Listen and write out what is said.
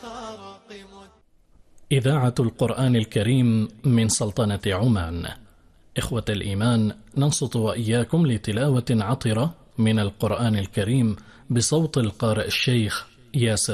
إذاعة القرآن الكريم من سلطنة عمان. إخوة الإيمان، ننصت وإياكم لتلاوة عطرة من القرآن الكريم بصوت القارئ الشيخ ياسر